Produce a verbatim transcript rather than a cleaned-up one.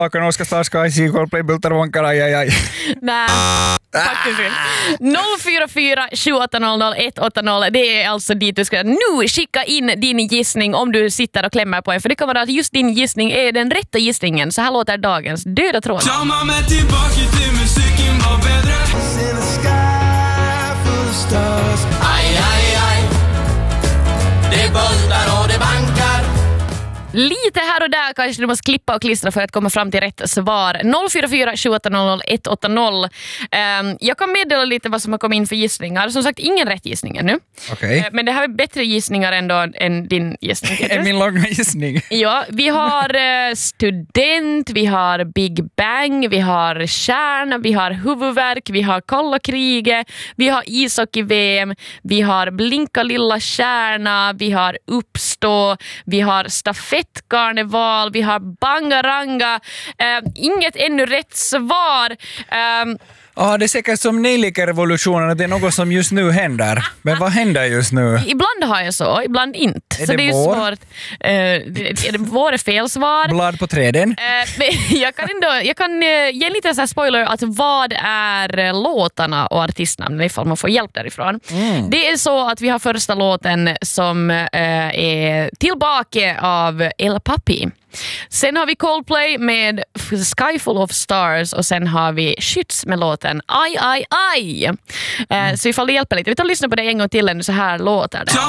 Aika nouska taas kaisiin, Coldplay bultar vankar, aj, aj, aj. Nej, faktiskt inte. noll fyra fyra sju åtta noll noll ett åtta noll, det är alltså dit du ska nu skicka in din gissning om du sitter och klämmer på en. För det kan vara att just din gissning är den rätta gissningen. Så här låter dagens döda tråd. Ta mig tillbaka till musiken var bättre. Aj, aj, aj. Det bultar och det bankar. Lite här och där kanske du måste klippa och klistra för att komma fram till rätt svar. noll fyra fyra sju åtta noll noll ett åtta noll. Um, jag kan meddela lite vad som har kommit in för gissningar. Som sagt, ingen rätt gissning ännu. Okay. Uh, men det här är bättre gissningar ändå än din gissning. Är min långa gissning. Ja, vi har uh, student, vi har Big Bang, vi har kärna, vi har huvudvärk, vi har kalla kriget, vi har ishockey-V M, vi har blinka lilla kärna, vi har uppstå, vi har stafett karneval, vi har bangaranga. Uh, inget ännu rätt svar. Um, Ja, det är säkert som nejlika-revolutionen att det är något som just nu händer. Men vad händer just nu? Ibland har jag så, ibland inte. Är så det det är vår? svårt. Uh, det, är det vår är fel svar. Blad på träden? Uh, men jag kan ändå jag kan uh, ge lite så här spoiler att vad är uh, låtarna och artistnamnen ifall man får hjälp därifrån. Mm. Det är så att vi har första låten som uh, är Tillbaka av El Papi. Sen har vi Coldplay med Sky Full of Stars och sen har vi Skytts med låten Aj, aj, aj. Eh, så ifall det hjälper lite. Vi tar och lyssnar på det en gång till ännu, så här låter det.